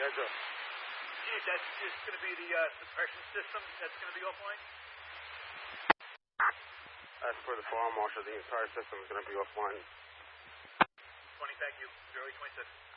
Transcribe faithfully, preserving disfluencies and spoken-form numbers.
Yeah, Joe. Chief, that's just going to be the uh, suppression system that's going to be offline? As per the fire marshal, the entire system is going to be offline. twenty, thank you. zero eight twenty-six.